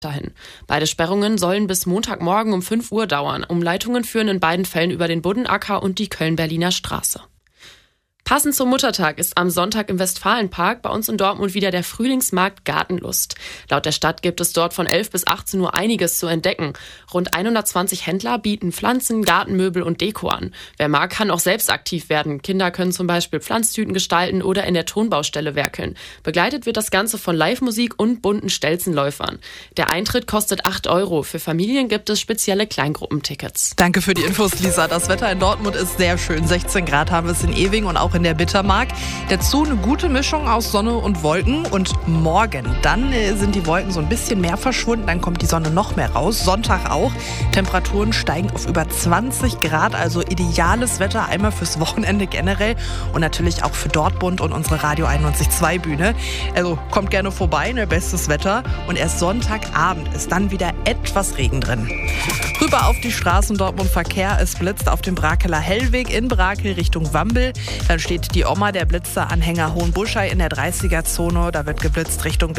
dahin. Beide Sperrungen sollen bis Montagmorgen um 5 Uhr dauern. Umleitungen führen in beiden Fällen über den Buddenacker und die Köln-Berliner Straße. Passend zum Muttertag ist am Sonntag im Westfalenpark bei uns in Dortmund wieder der Frühlingsmarkt Gartenlust. Laut der Stadt gibt es dort von 11 bis 18 Uhr einiges zu entdecken. Rund 120 Händler bieten Pflanzen, Gartenmöbel und Deko an. Wer mag, kann auch selbst aktiv werden. Kinder können zum Beispiel Pflanztüten gestalten oder in der Tonbaustelle werkeln. Begleitet wird das Ganze von Live-Musik und bunten Stelzenläufern. Der Eintritt kostet 8 Euro. Für Familien gibt es spezielle Kleingruppentickets. Danke für die Infos, Lisa. Das Wetter in Dortmund ist sehr schön. 16 Grad haben wir es in Ewing und auch in der Bittermark. Dazu eine gute Mischung aus Sonne und Wolken. Und morgen, dann sind die Wolken so ein bisschen mehr verschwunden. Dann kommt die Sonne noch mehr raus. Sonntag auch. Temperaturen steigen auf über 20 Grad. Also ideales Wetter einmal fürs Wochenende generell. Und natürlich auch für Dortmund und unsere Radio 91.2 Bühne. Also kommt gerne vorbei, ne? Bestes Wetter. Und erst Sonntagabend ist dann wieder etwas Regen drin. Rüber auf die Straßen Dortmund Verkehr. Es blitzt auf dem Brakeler Hellweg in Brakel Richtung Wambel. Dann steht die Oma, der Blitzer-Anhänger Hohenbuschei in der 30er-Zone. Da wird geblitzt Richtung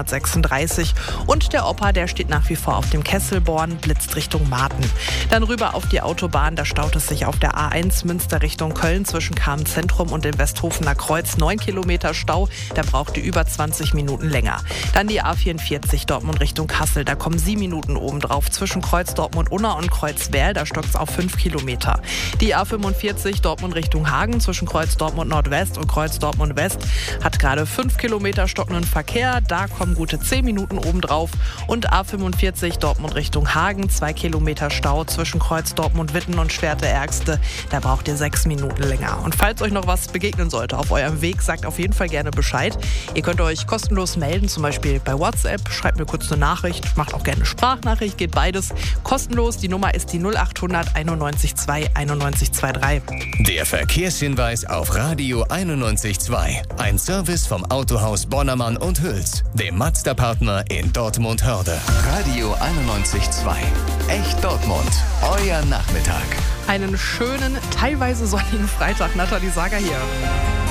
B236. Und der Opa, der steht nach wie vor auf dem Kesselborn, blitzt Richtung Marten. Dann rüber auf die Autobahn. Da staut es sich auf der A1 Münster Richtung Köln zwischen Kamen-Zentrum und dem Westhofener Kreuz. 9 Kilometer Stau. Da braucht ihr über 20 Minuten länger. Dann die A44 Dortmund Richtung Kassel. Da kommen 7 Minuten obendrauf zwischen Kreuz Dortmund-Unna und Kreuz-Werl. Da stockt es auf 5 Kilometer. Die A45 Dortmund Richtung Hagen zwischen Kreuz Dortmund Nordwest und Kreuz Dortmund West hat gerade 5 Kilometer stockenden Verkehr. Da kommen gute 10 Minuten obendrauf. Und A45 Dortmund Richtung Hagen, 2 Kilometer Stau zwischen Kreuz Dortmund Witten und Schwerte-Ärgste. Da braucht ihr 6 Minuten länger. Und falls euch noch was begegnen sollte auf eurem Weg, sagt auf jeden Fall gerne Bescheid. Ihr könnt euch kostenlos melden, zum Beispiel bei WhatsApp. Schreibt mir kurz eine Nachricht, macht auch gerne eine Sprachnachricht, geht beides kostenlos. Die Nummer ist die 0800 91 2 91 23. Der Verkehrshinweis auf Radio 91.2. Ein Service vom Autohaus Bonnermann und Hüls, dem Mazda-Partner in Dortmund-Hörde. Radio 91.2. Echt Dortmund. Euer Nachmittag. Einen schönen, teilweise sonnigen Freitag. Nathalie Sager hier.